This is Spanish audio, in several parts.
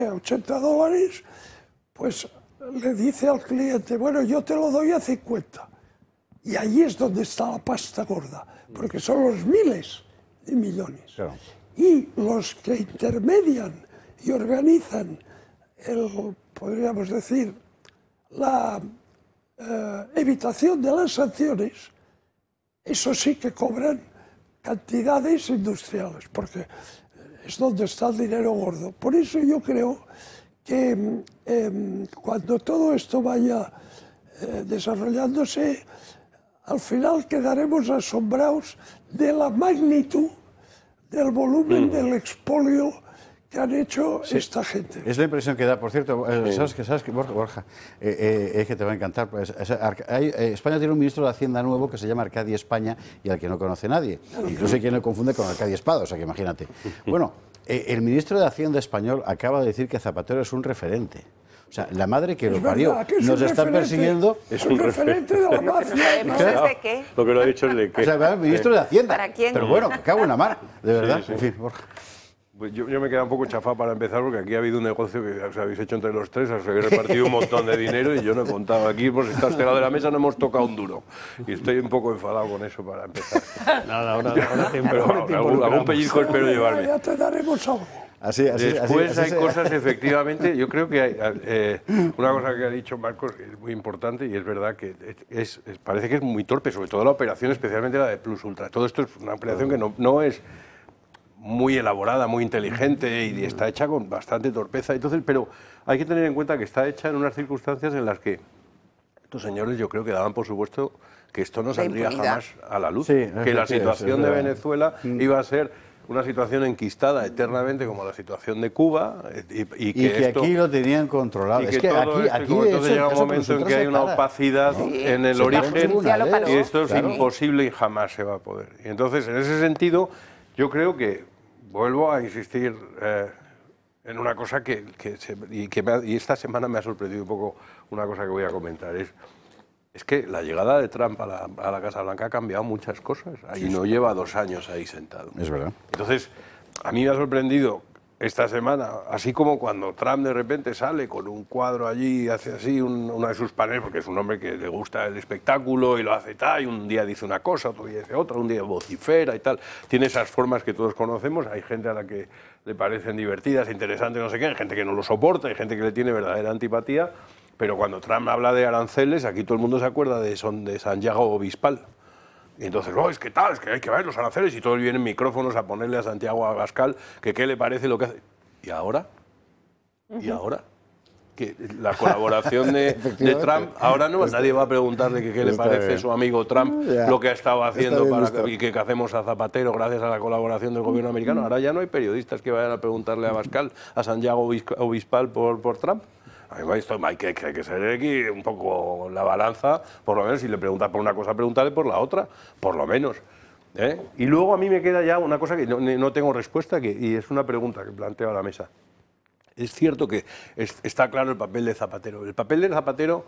$80, pues le dice al cliente, bueno, yo te lo doy a 50. Y ahí es donde está la pasta gorda, porque son los miles de millones. Claro. Y los que intermedian y organizan, podríamos decir, la evitación de las sanciones, eso sí que cobran cantidades industriales, porque es donde está el dinero gordo. Por eso yo creo que cuando todo esto vaya desarrollándose, al final quedaremos asombrados de la magnitud del volumen del expolio que han hecho esta gente. Es la impresión que da, por cierto, sabes que Borja, es que te va a encantar. Pues, España tiene un ministro de Hacienda nuevo que se llama Arcadi España y al que no conoce nadie. Incluso hay quien lo confunde con Arcadi Espada, o sea que imagínate. Bueno, el ministro de Hacienda español acaba de decir que Zapatero es un referente. O sea, la madre que lo parió nos está persiguiendo. Es un referente de la mafia. ¿Sabes de qué? Lo que lo ha dicho es de qué. O sea, el ministro de Hacienda. ¿Para quién? Pero bueno, me cago en la mar, de verdad. Sí, sí. En fin, Borja. Pues yo me queda un poco chafado para empezar, porque aquí ha habido un negocio que os habéis hecho entre los tres, os habéis repartido un montón de dinero y yo no he contado. Aquí, pues está este lado de la mesa, no hemos tocado un duro. Y estoy un poco enfadado con eso para empezar. Nada, ahora Pero algún pellizco espero llevarme. Ya te daremos algo. Después hay cosas, efectivamente, yo creo que hay una cosa que ha dicho Marcos que es muy importante y es verdad que parece que es muy torpe, sobre todo la operación, especialmente la de Plus Ultra. Todo esto es una operación que no es muy elaborada, muy inteligente y está hecha con bastante torpeza. Entonces, pero hay que tener en cuenta que está hecha en unas circunstancias en las que estos señores yo creo que daban por supuesto que esto no saldría jamás a la luz, que la situación de Venezuela iba a ser una situación enquistada eternamente como la situación de Cuba y que esto, aquí lo tenían controlado. Es que aquí entonces llega un momento en que hay una opacidad en el origen y esto es imposible y jamás se va a poder. Y entonces, en ese sentido, yo creo que vuelvo a insistir en una cosa y esta semana me ha sorprendido un poco una cosa que voy a comentar. Es que la llegada de Trump a la Casa Blanca ha cambiado muchas cosas y no lleva 2 años ahí sentado. Es verdad. Entonces, a mí me ha sorprendido esta semana, así como cuando Trump de repente sale con un cuadro allí y hace así uno de sus paneles, porque es un hombre que le gusta el espectáculo y lo hace tal, y un día dice una cosa, otro día dice otra, un día vocifera y tal. Tiene esas formas que todos conocemos, hay gente a la que le parecen divertidas, interesantes, no sé qué, hay gente que no lo soporta, hay gente que le tiene verdadera antipatía. Pero cuando Trump habla de aranceles, aquí todo el mundo se acuerda de Santiago Obispal. Y entonces, es que tal, es que hay que ver los aranceles y todos vienen micrófonos a ponerle a Santiago Abascal que qué le parece lo que hace. ¿Y ahora? ¿Y ahora? Que la colaboración de Trump, ahora no, nadie va a preguntarle que qué le parece su amigo Trump, lo que ha estado haciendo y que hacemos a Zapatero gracias a la colaboración del gobierno americano. Ahora ya no hay periodistas que vayan a preguntarle a Abascal, a Santiago Obispal por Trump. Hay que ser aquí un poco la balanza, por lo menos si le preguntas por una cosa, pregúntale por la otra, por lo menos. Y luego a mí me queda ya una cosa que no tengo respuesta y es una pregunta que planteo a la mesa. Es cierto que está claro el papel de Zapatero. ¿El papel de Zapatero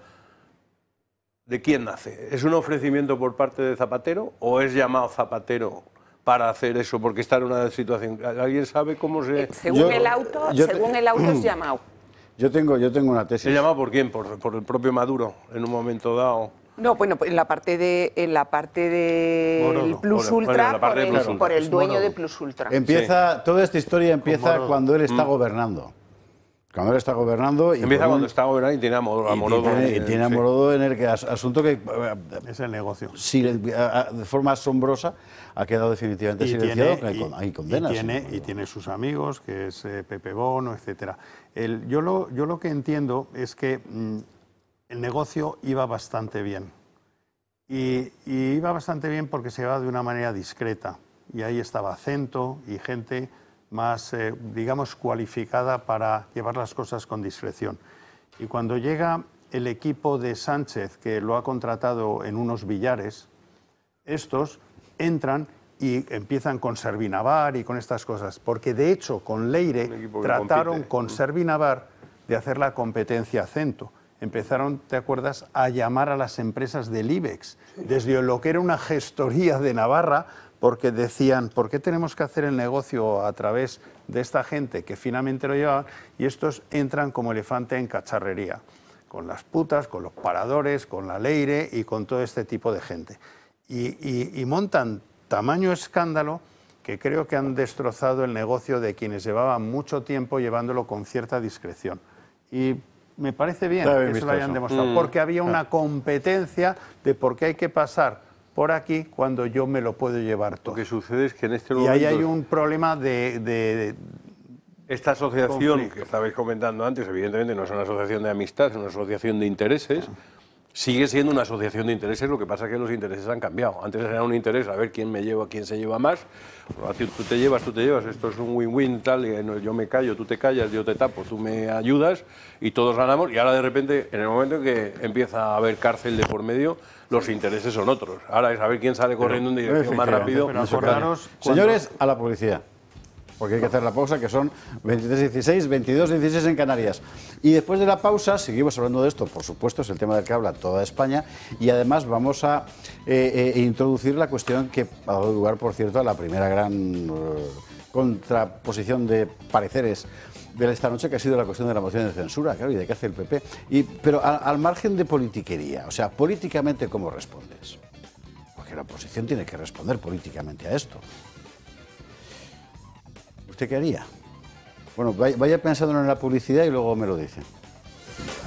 de quién nace? ¿Es un ofrecimiento por parte de Zapatero o es llamado Zapatero para hacer eso? Porque está en una situación... ¿Alguien sabe cómo se...? Según el auto es llamado. Yo tengo una tesis. ¿Se llama por quién? ¿Por el propio Maduro en un momento dado? No, bueno, en la parte de Plus Ultra, por el dueño de Plus Ultra. Toda esta historia empieza cuando él está gobernando. Cuando él está gobernando... Empieza cuando está gobernando y tiene a Morodo. Y tiene a Morodo en el asunto que... Es el negocio. Sí, de forma asombrosa ha quedado definitivamente silenciado. Hay condenas. Y tiene sus amigos, que es Pepe Bono, etcétera. Yo lo que entiendo es que el negocio iba bastante bien. Y iba bastante bien porque se iba de una manera discreta. Y ahí estaba Cento y gente más, digamos, cualificada para llevar las cosas con discreción. Y cuando llega el equipo de Sánchez, que lo ha contratado en unos billares, estos entran y empiezan con Servinavar y con estas cosas. Porque, de hecho, con Leire trataron con Servinavar de hacer la competencia a Cento. Empezaron, ¿te acuerdas?, a llamar a las empresas del IBEX, desde lo que era una gestoría de Navarra, porque decían, ¿por qué tenemos que hacer el negocio a través de esta gente que finamente lo llevaban? Y estos entran como elefante en cacharrería, con las putas, con los paradores, con la leire y con todo este tipo de gente. Y montan tamaño escándalo que creo que han destrozado el negocio de quienes llevaban mucho tiempo llevándolo con cierta discreción. Y me parece bien que se lo hayan demostrado, porque había una competencia de por qué hay que pasar por aquí cuando yo me lo puedo llevar todo. Lo que sucede es que en este momento... Y ahí hay un problema de esta asociación conflicto que estabais comentando antes, evidentemente no es una asociación de amistad, es una asociación de intereses. Sigue siendo una asociación de intereses, lo que pasa es que los intereses han cambiado. Antes era un interés a ver quién me lleva, quién se lleva más. Tú te llevas, esto es un win-win, tal, y yo me callo, tú te callas, yo te tapo, tú me ayudas y todos ganamos. Y ahora de repente, en el momento en que empieza a haber cárcel de por medio, los intereses son otros. Ahora es a ver quién sale corriendo en dirección más rápido. Señores, a la publicidad. Porque hay que hacer la pausa, que son 23:16, 22:16 en Canarias. Y después de la pausa, seguimos hablando de esto, por supuesto, es el tema del que habla toda España, y además vamos a introducir la cuestión que ha dado lugar, por cierto, a la primera gran contraposición de pareceres de esta noche, que ha sido la cuestión de la moción de censura, claro, y de qué hace el PP. Pero al margen de politiquería, o sea, políticamente, ¿cómo respondes? Porque la oposición tiene que responder políticamente a esto. ¿Usted qué haría? Bueno, vaya pensándolo en la publicidad y luego me lo dice.